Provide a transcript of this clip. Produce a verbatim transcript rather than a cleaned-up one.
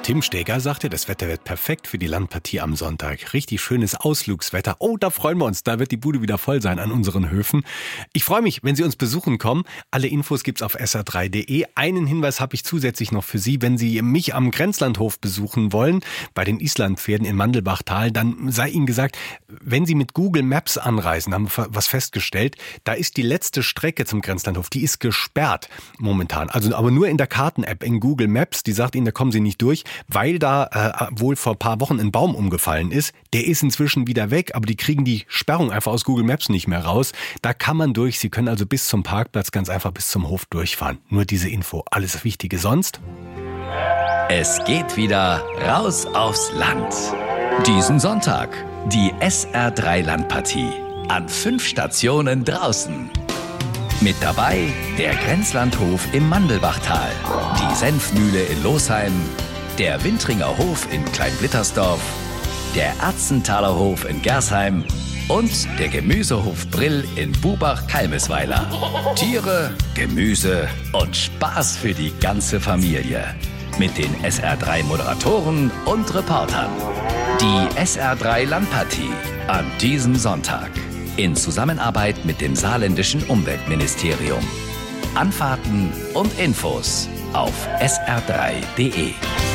Tim Steger sagte, das Wetter wird perfekt für die Landpartie am Sonntag. Richtig schönes Ausflugswetter. Oh, da freuen wir uns. Da wird die Bude wieder voll sein an unseren Höfen. Ich freue mich, wenn Sie uns besuchen kommen. Alle Infos gibt's auf s r drei punkt de. Einen Hinweis habe ich zusätzlich noch für Sie. Wenn Sie mich am Grenzlandhof besuchen wollen, bei den Islandpferden in Mandelbachtal, dann sei Ihnen gesagt, wenn Sie mit Google Maps anreisen, haben wir was festgestellt, da ist die letzte Strecke zum Grenzlandhof, die ist gesperrt momentan. Also aber nur in der Karten-App in Google Maps. Die sagt Ihnen, da kommen Sie nicht durch, weil da äh, wohl vor ein paar Wochen ein Baum umgefallen ist. Der ist inzwischen wieder weg, aber die kriegen die Sperrung einfach aus Google Maps nicht mehr raus. Da kann man durch. Sie können also bis zum Parkplatz ganz einfach bis zum Hof durchfahren. Nur diese Info. Alles Wichtige sonst? Es geht wieder raus aufs Land. Diesen Sonntag die S R drei Landpartie an fünf Stationen draußen. Mit dabei der Grenzlandhof im Mandelbachtal, die Senfmühle in Losheim, der Wintringer Hof in Kleinblittersdorf, der Arzenthaler Hof in Gersheim und der Gemüsehof Brill in Bubach-Kalmesweiler. Tiere, Gemüse und Spaß für die ganze Familie. Mit den S R drei Moderatoren und Reportern. Die S R drei Landpartie an diesem Sonntag. In Zusammenarbeit mit dem saarländischen Umweltministerium. Anfahrten und Infos auf s r drei punkt de.